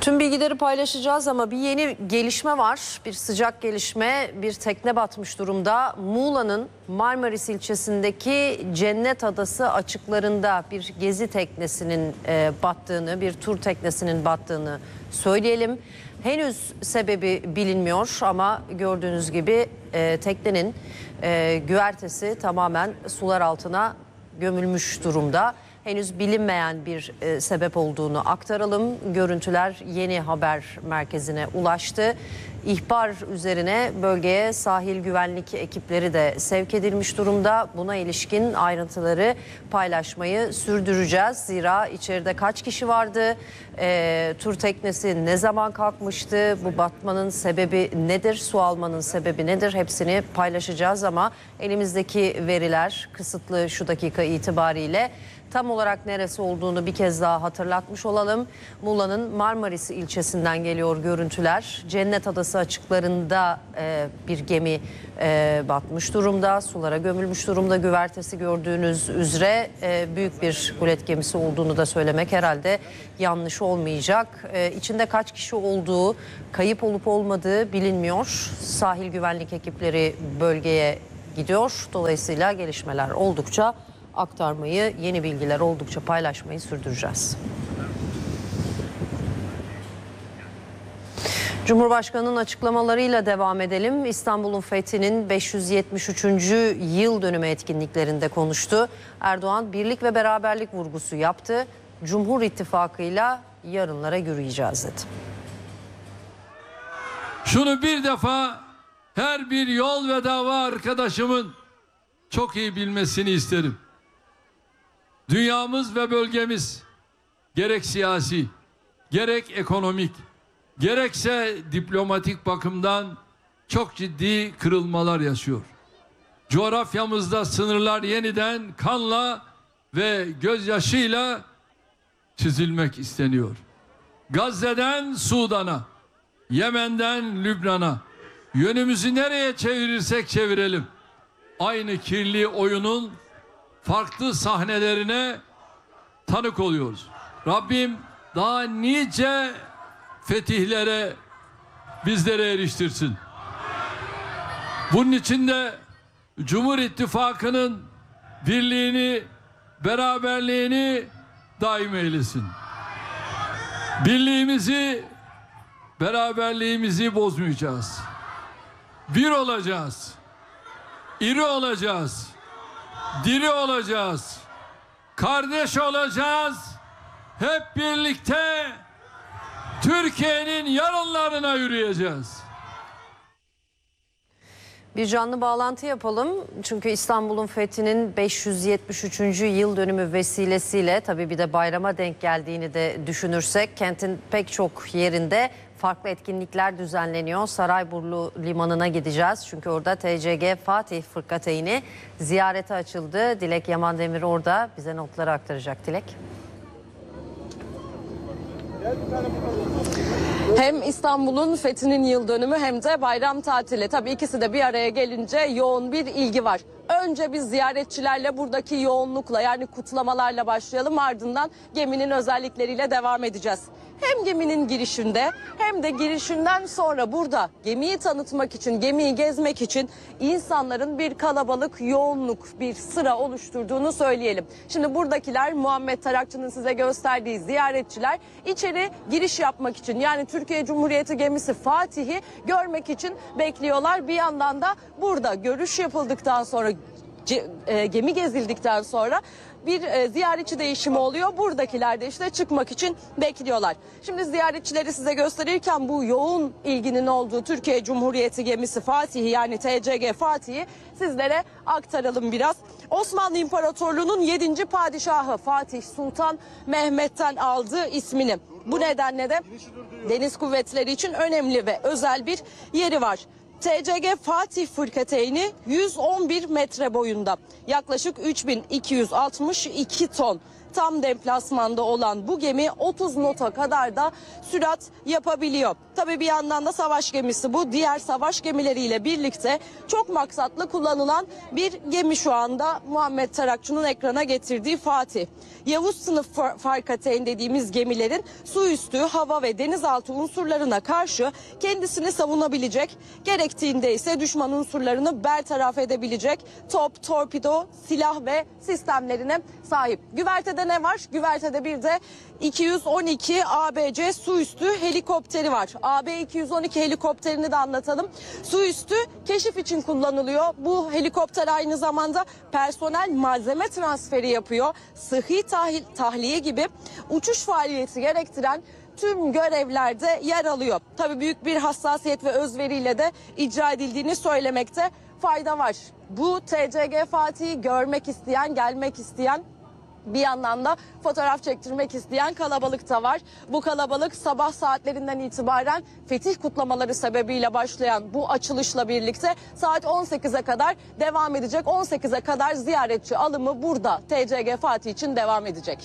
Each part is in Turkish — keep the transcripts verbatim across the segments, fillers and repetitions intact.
Tüm bilgileri paylaşacağız ama bir yeni gelişme var. Bir sıcak gelişme, bir tekne batmış durumda. Muğla'nın Marmaris ilçesindeki Cennet Adası açıklarında bir gezi teknesinin e, battığını, bir tur teknesinin battığını söyleyelim. Henüz sebebi bilinmiyor ama gördüğünüz gibi e, teknenin e, güvertesi tamamen sular altına gömülmüş durumda. Henüz bilinmeyen bir e, sebep olduğunu aktaralım. Görüntüler Yeni Haber Merkezi'ne ulaştı. İhbar üzerine bölgeye sahil güvenlik ekipleri de sevk edilmiş durumda. Buna ilişkin ayrıntıları paylaşmayı sürdüreceğiz. Zira içeride kaç kişi vardı? E, tur teknesi ne zaman kalkmıştı? Bu batmanın sebebi nedir? Su almanın sebebi nedir? Hepsini paylaşacağız ama elimizdeki veriler kısıtlı şu dakika itibariyle. Tam olarak neresi olduğunu bir kez daha hatırlatmış olalım. Muğla'nın Marmaris ilçesinden geliyor görüntüler. Cennet Adası açıklarında e, bir gemi e, batmış durumda. Sulara gömülmüş durumda. Güvertesi gördüğünüz üzere e, büyük bir gulet gemisi olduğunu da söylemek herhalde yanlış olmayacak. E, içinde kaç kişi olduğu, kayıp olup olmadığı bilinmiyor. Sahil güvenlik ekipleri bölgeye gidiyor. Dolayısıyla gelişmeler oldukça aktarmayı, yeni bilgiler oldukça paylaşmayı sürdüreceğiz. Cumhurbaşkanı'nın açıklamalarıyla devam edelim. İstanbul'un fethinin beş yüz yetmiş üçüncü yıl dönümü etkinliklerinde konuştu. Erdoğan birlik ve beraberlik vurgusu yaptı. Cumhur İttifakı'yla yarınlara yürüyeceğiz dedi. Şunu bir defa her bir yol ve dava arkadaşımın çok iyi bilmesini isterim. Dünyamız ve bölgemiz gerek siyasi, gerek ekonomik, gerekse diplomatik bakımdan çok ciddi kırılmalar yaşıyor. Coğrafyamızda sınırlar yeniden kanla ve gözyaşıyla çizilmek isteniyor. Gazze'den Sudan'a, Yemen'den Lübnan'a, yönümüzü nereye çevirirsek çevirelim, aynı kirli oyunun farklı sahnelerine tanık oluyoruz. Rabbim daha nice fetihlere bizlere eriştirsin. Bunun için de Cumhur İttifakı'nın birliğini, beraberliğini daim eylesin. Birliğimizi, beraberliğimizi bozmayacağız. Bir olacağız. İri olacağız. Diri olacağız. Kardeş olacağız. Hep birlikte Türkiye'nin yarınlarına yürüyeceğiz. Bir canlı bağlantı yapalım. Çünkü İstanbul'un fethinin beş yüz yetmiş üçüncü yıl dönümü vesilesiyle tabii bir de bayrama denk geldiğini de düşünürsek kentin pek çok yerinde farklı etkinlikler düzenleniyor. Sarayburnu Limanı'na gideceğiz. Çünkü orada T C G Fatih Fırkateyni ziyarete açıldı. Dilek Yamandemir orada bize notları aktaracak. Dilek. Hem İstanbul'un fethinin yıl dönümü hem de bayram tatili. Tabii ikisi de bir araya gelince yoğun bir ilgi var. Önce biz ziyaretçilerle buradaki yoğunlukla yani kutlamalarla başlayalım. Ardından geminin özellikleriyle devam edeceğiz. Hem geminin girişinde hem de girişinden sonra burada gemiyi tanıtmak için, gemiyi gezmek için insanların bir kalabalık, yoğunluk, bir sıra oluşturduğunu söyleyelim. Şimdi buradakiler Muhammed Tarakçı'nın size gösterdiği ziyaretçiler içeri giriş yapmak için yani Türkiye Cumhuriyeti gemisi Fatih'i görmek için bekliyorlar. Bir yandan da burada görüş yapıldıktan sonra gemi gezildikten sonra bir e, ziyaretçi değişimi oluyor. Buradakiler de işte çıkmak için bekliyorlar. Şimdi ziyaretçileri size gösterirken bu yoğun ilginin olduğu Türkiye Cumhuriyeti gemisi Fatih'i yani T C G Fatih'i sizlere aktaralım biraz. Osmanlı İmparatorluğu'nun yedinci padişahı Fatih Sultan Mehmet'ten aldığı ismini. Bu nedenle de deniz kuvvetleri için önemli ve özel bir yeri var. T C G Fatih Fırkateyni yüz on bir metre boyunda, yaklaşık üç bin iki yüz altmış iki ton tam deplasmanda olan bu gemi otuz nota kadar da sürat yapabiliyor. Tabii bir yandan da savaş gemisi bu. Diğer savaş gemileriyle birlikte çok maksatlı kullanılan bir gemi şu anda Muhammed Tarakçı'nın ekrana getirdiği Fatih. Yavuz sınıf farkateyn dediğimiz gemilerin su üstü, hava ve denizaltı unsurlarına karşı kendisini savunabilecek, gerektiğinde ise düşman unsurlarını bertaraf edebilecek top, torpido, silah ve sistemlerine sahip. Güvertede ne var? Güvertede bir de iki yüz on iki A B C su üstü helikopteri var. A B iki yüz on iki helikopterini de anlatalım. Su üstü keşif için kullanılıyor. Bu helikopter aynı zamanda personel malzeme transferi yapıyor. Sıhhi tahil, tahliye gibi uçuş faaliyeti gerektiren tüm görevlerde yer alıyor. Tabii büyük bir hassasiyet ve özveriyle de icra edildiğini söylemekte fayda var. Bu T C G Fatih'i görmek isteyen, gelmek isteyen, bir yandan da fotoğraf çektirmek isteyen kalabalık da var. Bu kalabalık sabah saatlerinden itibaren fetih kutlamaları sebebiyle başlayan bu açılışla birlikte saat on sekize kadar devam edecek. on sekize kadar ziyaretçi alımı burada T C G Fatih için devam edecek.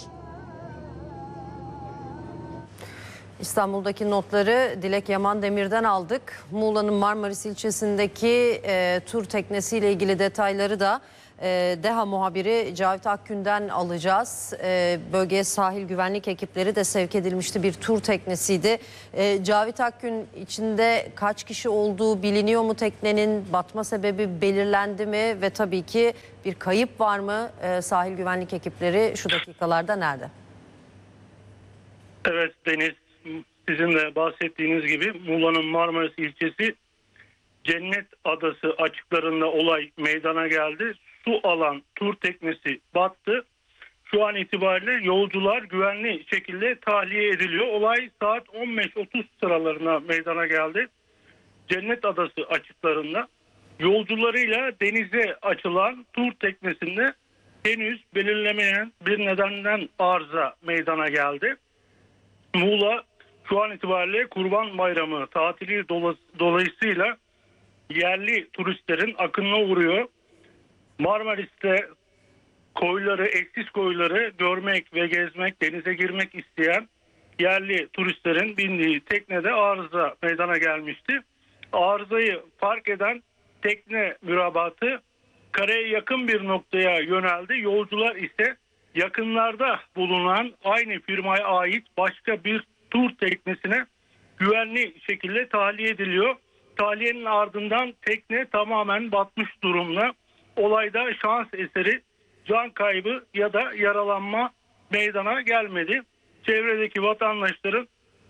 İstanbul'daki notları Dilek Yaman Demir'den aldık. Muğla'nın Marmaris ilçesindeki e, tur teknesiyle ilgili detayları da e, DEHA muhabiri Cavit Akgün'den alacağız. E, bölgeye sahil güvenlik ekipleri de sevk edilmişti, bir tur teknesiydi. E, Cavit Akgün, içinde kaç kişi olduğu biliniyor mu teknenin? Batma sebebi belirlendi mi? Ve tabii ki bir kayıp var mı? E, sahil güvenlik ekipleri şu dakikalarda nerede? Evet Deniz, sizin de bahsettiğiniz gibi Muğla'nın Marmaris ilçesi Cennet Adası açıklarında olay meydana geldi. Su alan tur teknesi battı. Şu an itibariyle yolcular güvenli şekilde tahliye ediliyor. Olay saat on beş otuz sıralarına meydana geldi. Cennet Adası açıklarında yolcularıyla denize açılan tur teknesinde henüz belirlemeyen bir nedenden arıza meydana geldi. Muğla şu an itibariyle Kurban Bayramı tatili dolayısıyla yerli turistlerin akınına uğruyor. Marmaris'te koyları, eksiz koyları görmek ve gezmek, denize girmek isteyen yerli turistlerin bindiği teknede arıza meydana gelmişti. Arızayı fark eden tekne mürettebatı karaya yakın bir noktaya yöneldi. Yolcular ise yakınlarda bulunan aynı firmaya ait başka bir tur teknesine güvenli şekilde tahliye ediliyor. Tahliyenin ardından tekne tamamen batmış durumda. Olayda şans eseri can kaybı ya da yaralanma meydana gelmedi. Çevredeki vatandaşların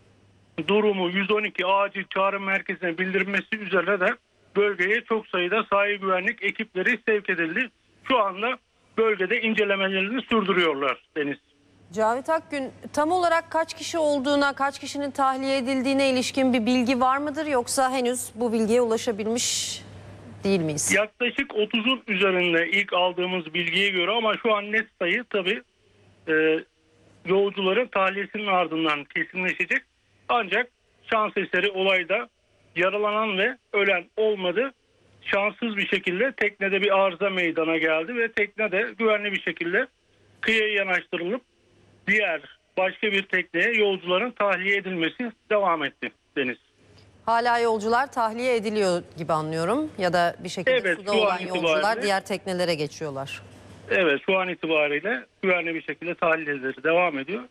durumu yüz on iki acil çağrı merkezine bildirilmesi üzerine de bölgeye çok sayıda sahil güvenlik ekipleri sevk edildi. Şu anda bölgede incelemelerini sürdürüyorlar Deniz. Cavit Akgün, tam olarak kaç kişi olduğuna, kaç kişinin tahliye edildiğine ilişkin bir bilgi var mıdır? Yoksa henüz bu bilgiye ulaşabilmiş değil miyiz? Yaklaşık otuzun üzerinde ilk aldığımız bilgiye göre, ama şu an net sayı tabii e, yolcuların tahliyesinin ardından kesinleşecek. Ancak şans eseri olayda yaralanan ve ölen olmadı. Şanssız bir şekilde teknede bir arıza meydana geldi ve tekne de güvenli bir şekilde kıyıya yanaştırılıp diğer başka bir tekneye yolcuların tahliye edilmesi devam etti Deniz. Hala yolcular tahliye ediliyor gibi anlıyorum, ya da bir şekilde Evet, suda şu an olan yolcular itibariyle- diğer teknelere geçiyorlar. Evet, şu an itibariyle güvenli bir şekilde tahliyeleri devam ediyor.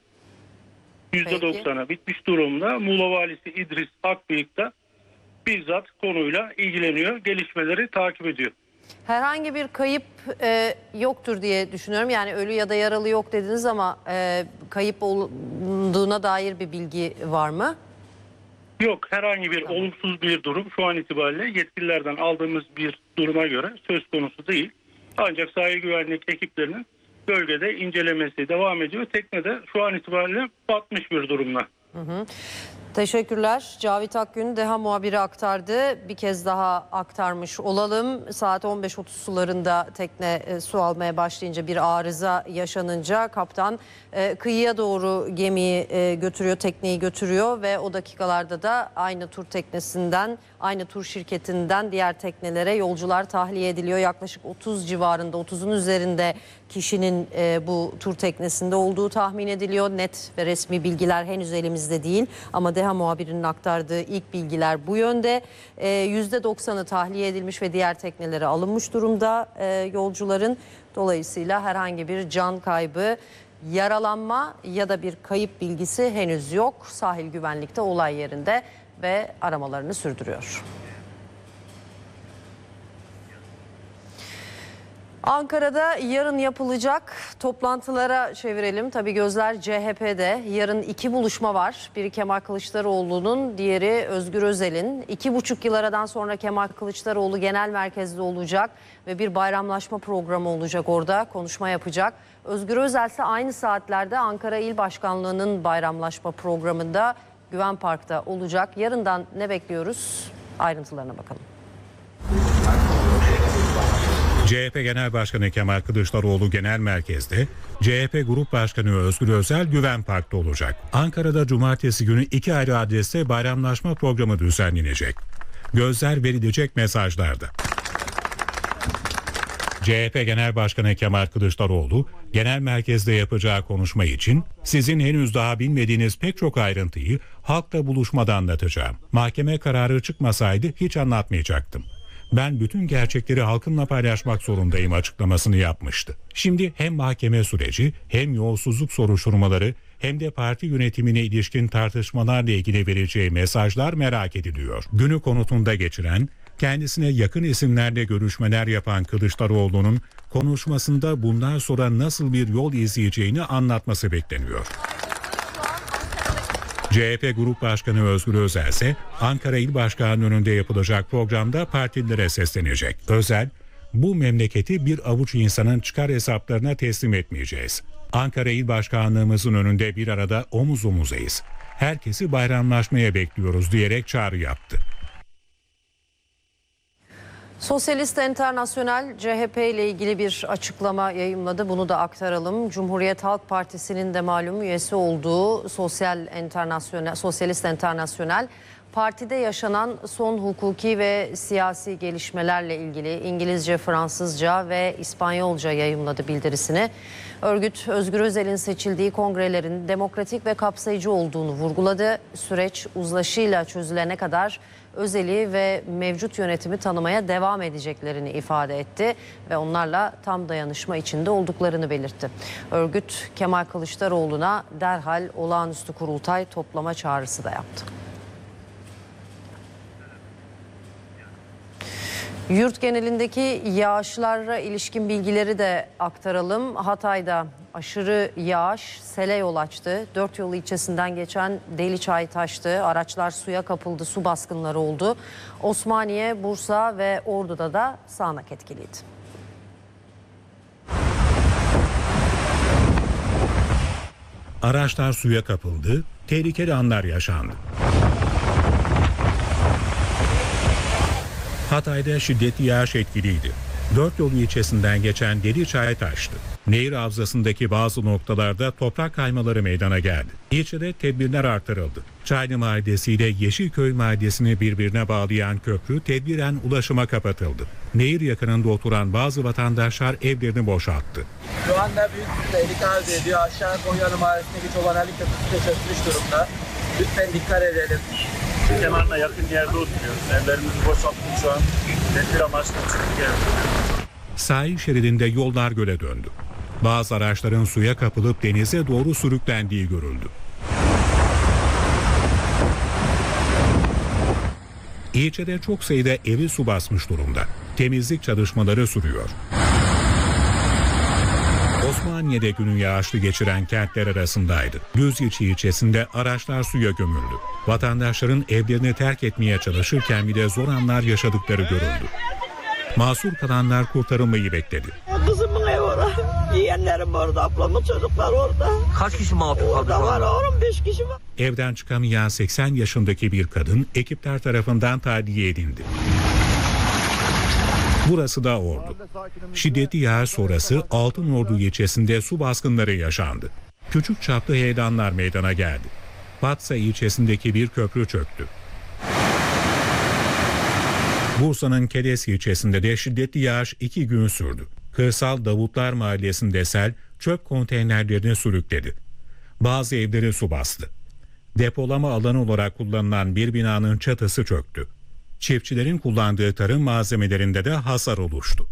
yüzde doksana bitmiş durumda. Muğla Valisi İdris Akbıyık da bizzat konuyla ilgileniyor, gelişmeleri takip ediyor. Herhangi bir kayıp e, yoktur diye düşünüyorum. Yani ölü ya da yaralı yok dediniz ama e, kayıp olduğuna dair bir bilgi var mı? Yok, herhangi bir olumsuz bir durum şu an itibariyle yetkililerden aldığımız bir duruma göre söz konusu değil. Ancak sahil güvenlik ekiplerinin bölgede incelemesi devam ediyor. Tekne de şu an itibariyle batmış bir durumda. Hı hı. Teşekkürler. Cavit Akgün, DEHA muhabiri aktardı. Bir kez daha aktarmış olalım. Saat on beş otuz sularında tekne e, su almaya başlayınca bir arıza yaşanınca kaptan e, kıyıya doğru gemiyi e, götürüyor, tekneyi götürüyor ve o dakikalarda da aynı tur teknesinden, aynı tur şirketinden diğer teknelere yolcular tahliye ediliyor. Yaklaşık otuz civarında, otuzun üzerinde kişinin e, bu tur teknesinde olduğu tahmin ediliyor. Net ve resmi bilgiler henüz elimizde değil ama DEHA muhabirinin aktardığı ilk bilgiler bu yönde. E, yüzde doksanı tahliye edilmiş ve diğer teknelere alınmış durumda e, yolcuların. Dolayısıyla herhangi bir can kaybı, yaralanma ya da bir kayıp bilgisi henüz yok. Sahil güvenlikte olay yerinde ve aramalarını sürdürüyor. Ankara'da yarın yapılacak toplantılara çevirelim. Tabii gözler C H P'de. Yarın iki buluşma var. Biri Kemal Kılıçdaroğlu'nun, diğeri Özgür Özel'in. İki buçuk yıl aradan sonra Kemal Kılıçdaroğlu genel merkezde olacak ve bir bayramlaşma programı olacak orada. Konuşma yapacak. Özgür Özel ise aynı saatlerde Ankara İl Başkanlığı'nın bayramlaşma programında Güven Park'ta olacak. Yarından ne bekliyoruz? Ayrıntılarına bakalım. C H P Genel Başkanı Kemal Kılıçdaroğlu genel merkezde, C H P Grup Başkanı Özgür Özel Güven Park'ta olacak. Ankara'da cumartesi günü iki ayrı adreste bayramlaşma programı düzenlenecek. Gözler verilecek mesajlarda. C H P Genel Başkanı Kemal Kılıçdaroğlu, genel merkezde yapacağı konuşma için sizin henüz daha bilmediğiniz pek çok ayrıntıyı halkla buluşmada anlatacağım. Mahkeme kararı çıkmasaydı hiç anlatmayacaktım. Ben bütün gerçekleri halkımla paylaşmak zorundayım açıklamasını yapmıştı. Şimdi hem mahkeme süreci hem yolsuzluk soruşturmaları hem de parti yönetimine ilişkin tartışmalarla ilgili vereceği mesajlar merak ediliyor. Günü konutunda geçiren, kendisine yakın isimlerle görüşmeler yapan Kılıçdaroğlu'nun konuşmasında bundan sonra nasıl bir yol izleyeceğini anlatması bekleniyor. C H P Grup Başkanı Özgür Özel ise Ankara İl Başkanı'nın önünde yapılacak programda partililere seslenecek. Özel, bu memleketi bir avuç insanın çıkar hesaplarına teslim etmeyeceğiz. Ankara İl Başkanlığımızın önünde bir arada omuz omuzayız. Herkesi bayramlaşmaya bekliyoruz diyerek çağrı yaptı. Sosyalist Enternasyonel C H P ile ilgili bir açıklama yayımladı. Bunu da aktaralım. Cumhuriyet Halk Partisi'nin de malum üyesi olduğu Sosyal Enternasyonel, Sosyalist Enternasyonel, partide yaşanan son hukuki ve siyasi gelişmelerle ilgili İngilizce, Fransızca ve İspanyolca yayımladı bildirisini. Örgüt, Özgür Özel'in seçildiği kongrelerin demokratik ve kapsayıcı olduğunu vurguladı. Süreç uzlaşıyla çözülene kadar Özel'i ve mevcut yönetimi tanımaya devam edeceklerini ifade etti ve onlarla tam dayanışma içinde olduklarını belirtti. Örgüt, Kemal Kılıçdaroğlu'na derhal olağanüstü kurultay toplama çağrısı da yaptı. Yurt genelindeki yağışlara ilişkin bilgileri de aktaralım. Hatay'da aşırı yağış sele yol açtı. Dört yol ilçesinden geçen Deliçay taştı. Araçlar suya kapıldı, su baskınları oldu. Osmaniye, Bursa ve Ordu'da da sağanak etkiliydi. Araçlar suya kapıldı, tehlikeli anlar yaşandı. Hatay'da şiddetli yağış etkiliydi. Dört yol ilçesinden geçen Deliçay taştı. Nehir havzasındaki bazı noktalarda toprak kaymaları meydana geldi. İlçede tedbirler artırıldı. Çaylı Mahallesi ile Yeşilköy Mahallesi'ni birbirine bağlayan köprü tedbiren ulaşıma kapatıldı. Nehir yakınında oturan bazı vatandaşlar evlerini boşalttı. Şu anda büyük bir tehlike arz ediyor. Aşağı Konya'nın mahallesindeki Çobanali Köprüsü de çökmüş durumda. Lütfen dikkat edelim. Kenarına yakın yerde oturuyoruz. Evlerimizi boşalttık şu an. Tedbir amaçlı çıktık geldik. Sahil şeridinde yollar göle döndü. Bazı araçların suya kapılıp denize doğru sürüklendiği görüldü. İlçede çok sayıda evi su basmış durumda. Temizlik çalışmaları sürüyor. Osmaniye'de günü yağışlı geçiren kentler arasındaydı. Düzgeçi ilçesinde araçlar suya gömüldü. Vatandaşların evlerini terk etmeye çalışırken bile zor anlar yaşadıkları görüldü. Mahsur kalanlar kurtarılmayı bekledi. Kızımın evi var. Yeğenlerim orada, ablamın çocuklar orada. Kaç kişi mağdur kaldı Orada şu var anda? on beş kişi var. Evden çıkamayan seksen yaşındaki bir kadın ekipler tarafından tahliye edildi. Burası da Ordu. Şiddetli yağış sonrası Altınordu ilçesinde su baskınları yaşandı. Küçük çaplı heyelanlar meydana geldi. Batsa ilçesindeki bir köprü çöktü. Bursa'nın Kedes ilçesinde de şiddetli yağış iki gün sürdü. Kırsal Davutlar Mahallesi'nde sel çöp konteynerlerini sürükledi. Bazı evleri su bastı. Depolama alanı olarak kullanılan bir binanın çatısı çöktü. Çiftçilerin kullandığı tarım malzemelerinde de hasar oluştu.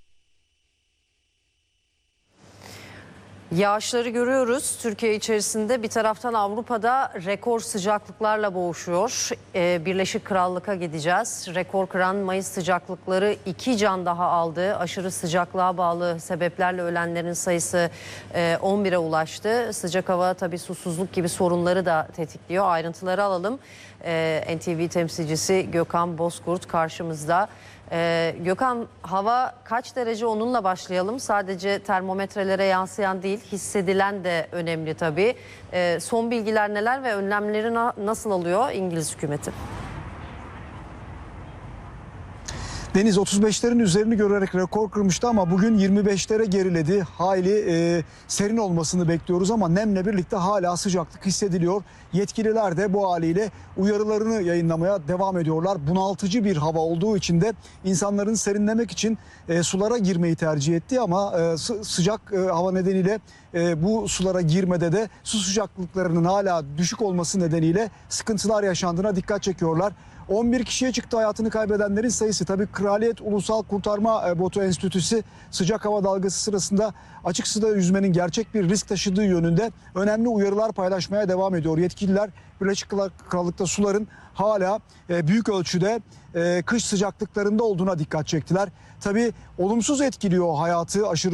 Yağışları görüyoruz. Türkiye içerisinde bir taraftan Avrupa'da rekor sıcaklıklarla boğuşuyor. Ee, Birleşik Krallık'a gideceğiz. Rekor kıran Mayıs sıcaklıkları iki can daha aldı. Aşırı sıcaklığa bağlı sebeplerle ölenlerin sayısı e, on bire ulaştı. Sıcak hava tabii susuzluk gibi sorunları da tetikliyor. Ayrıntıları alalım. Ee, N T V temsilcisi Gökhan Bozkurt karşımızda. Ee, Gökhan, hava kaç derece, onunla başlayalım. Sadece termometrelere yansıyan değil, hissedilen de önemli tabii. Ee, son bilgiler neler ve önlemleri na- nasıl alıyor İngiliz hükümeti? Deniz otuz beşlerin üzerini görerek rekor kırmıştı ama bugün yirmi beşlere geriledi. Hayli e, serin olmasını bekliyoruz ama nemle birlikte hala sıcaklık hissediliyor. Yetkililer de bu haliyle uyarılarını yayınlamaya devam ediyorlar. Bunaltıcı bir hava olduğu için de insanların serinlemek için e, sulara girmeyi tercih etti ama e, sı- sıcak e, hava nedeniyle e, bu sulara girmede de su sıcaklıklarının hala düşük olması nedeniyle sıkıntılar yaşandığına dikkat çekiyorlar. on bir kişiye çıktı hayatını kaybedenlerin sayısı. Tabii Kraliyet Ulusal Kurtarma Botu Enstitüsü sıcak hava dalgası sırasında açık suda yüzmenin gerçek bir risk taşıdığı yönünde önemli uyarılar paylaşmaya devam ediyor. Yetkililer Birleşik Krallık'ta suların hala büyük ölçüde kış sıcaklıklarında olduğuna dikkat çektiler. Tabii olumsuz etkiliyor hayatı aşırı